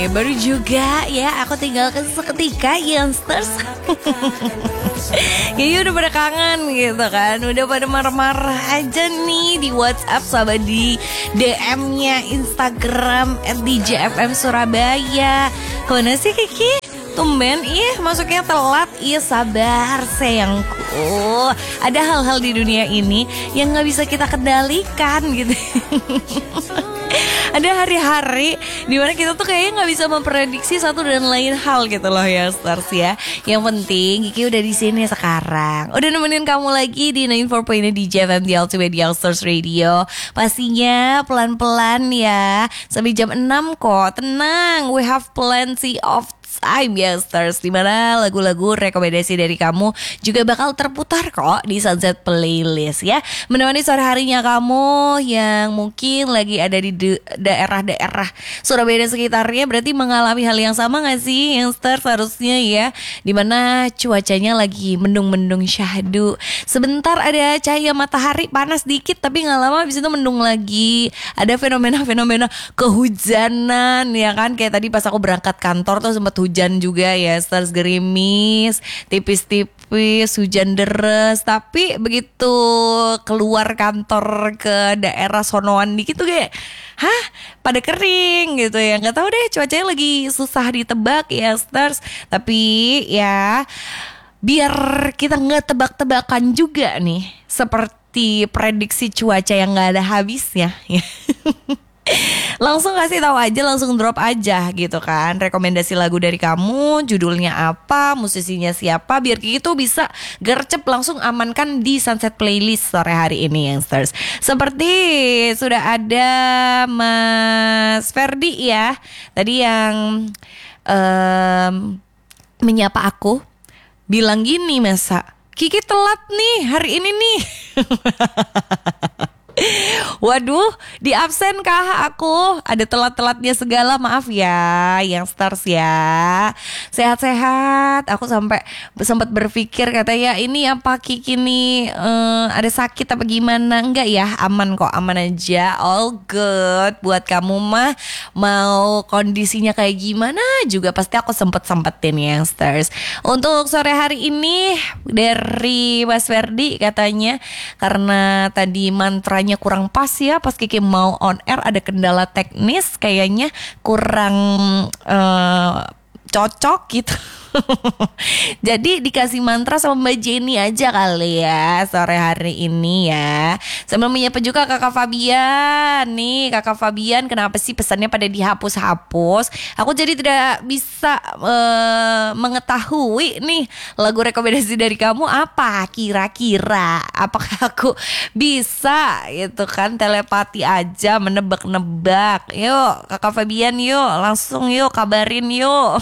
nih. Baru juga ya aku tinggalkan seketika youngsters. Kayaknya udah pada kangen gitu kan. Udah pada marah-marah aja nih di WhatsApp sama di DM-nya Instagram @djfm Surabaya. Kemana sih Kiki? Tumben, masuknya telat. Sabar sayangku. Ada hal-hal di dunia ini yang gak bisa kita kendalikan gitu. Ada hari-hari dimana kita tuh kayaknya gak bisa memprediksi satu dan lain hal gitu loh ya stars ya. Yang penting Kiki udah di sini sekarang. Udah nemenin kamu lagi di 94.8 DJ FM di Ultimate Youngsters Radio. Pastinya pelan-pelan ya. Sampai jam 6 kok. Tenang, we have plenty of time youngsters, dimana lagu-lagu rekomendasi dari kamu juga bakal terputar kok di Sunset Playlist ya. Menemani sore harinya kamu yang mungkin lagi ada di daerah-daerah Surabaya dan sekitarnya. Berarti mengalami hal yang sama gak sih youngsters harusnya ya, dimana cuacanya lagi mendung-mendung syahdu. Sebentar ada cahaya matahari panas dikit, tapi gak lama habis itu mendung lagi. Ada fenomena-fenomena kehujanan ya kan. Kayak tadi pas aku berangkat kantor tuh sempat hujan juga ya, stars gerimis, tipis-tipis, hujan deres. Tapi begitu keluar kantor ke daerah sonoan dikit tuh kayak, pada kering gitu ya. Gak tahu deh, cuacanya lagi susah ditebak ya stars. Tapi ya biar kita gak tebak-tebakan juga nih, seperti prediksi cuaca yang gak ada habisnya ya. Langsung kasih tahu aja, langsung drop aja gitu kan. Rekomendasi lagu dari kamu, judulnya apa, musisinya siapa, biar gitu bisa gercep langsung amankan di Sunset Playlist sore hari ini youngsters. Seperti sudah ada Mas Ferdi ya, tadi yang menyapa aku, bilang gini, masa Kiki telat nih hari ini nih. Waduh, di absen kah aku? Ada telat-telatnya segala, maaf ya youngsters ya. Sehat-sehat. Aku sempat berpikir katanya ini apa Kiki nih ada sakit apa gimana? Enggak ya, aman kok, aman aja, all good. Buat kamu mah mau kondisinya kayak gimana juga pasti aku sempetin youngsters. Untuk sore hari ini dari Mas Ferdi katanya karena tadi mantranya kurang pas ya pas Kiki mau on air, ada kendala teknis kayaknya kurang cocok gitu. Jadi dikasih mantra sama Mbak Jenny aja kali ya sore hari ini ya. Sambil menyapa juga Kakak Fabian. Nih Kakak Fabian, kenapa sih pesannya pada dihapus-hapus? Aku jadi tidak bisa mengetahui nih lagu rekomendasi dari kamu apa kira-kira. Apakah aku bisa gitu kan telepati aja, menebak-nebak. Yuk Kakak Fabian, yuk langsung yuk kabarin yuk.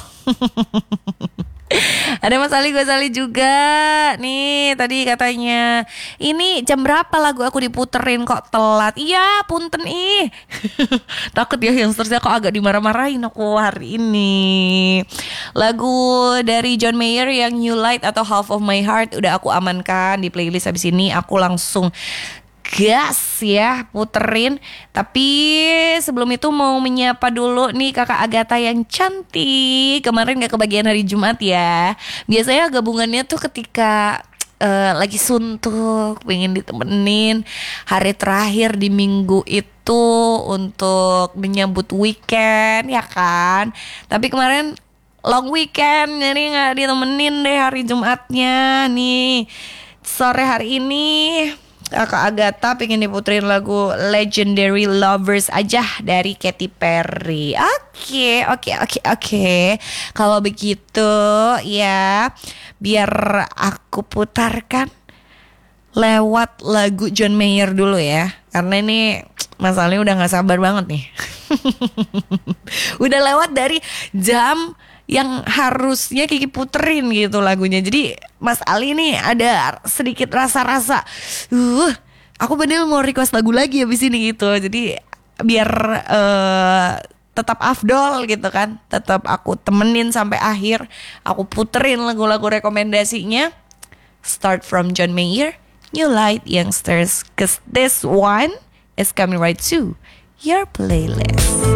Ada Mas Ali Ghazali juga nih, tadi katanya ini jam berapa lagu aku diputerin kok telat. Iya punten takut ya youngsters, kok agak dimarah-marahin aku hari ini. Lagu dari John Mayer yang New Light atau Half of My Heart udah aku amankan di playlist. Habis ini aku langsung gas ya puterin. Tapi sebelum itu mau menyapa dulu nih Kakak Agatha yang cantik. Kemarin gak kebagian hari Jumat ya. Biasanya gabungannya tuh ketika lagi suntuk, pengen ditemenin hari terakhir di minggu itu untuk menyambut weekend ya kan. Tapi kemarin long weekend, jadi gak ditemenin deh hari Jumatnya. Nih sore hari ini Kakak Agatha pengen diputerin lagu Legendary Lovers aja dari Katy Perry. Oke. Kalau begitu ya, biar aku putarkan lewat lagu John Mayer dulu ya. Karena ini masalahnya udah gak sabar banget nih. Udah lewat dari jam yang harusnya Kiki puterin gitu lagunya. Jadi Mas Ali nih ada sedikit rasa-rasa aku bener mau request lagu lagi abis ini gitu. Jadi biar tetap afdol gitu kan, tetap aku temenin sampai akhir. Aku puterin lagu-lagu rekomendasinya. Start from John Mayer, New Light Youngsters, cause this one is coming right to your playlist.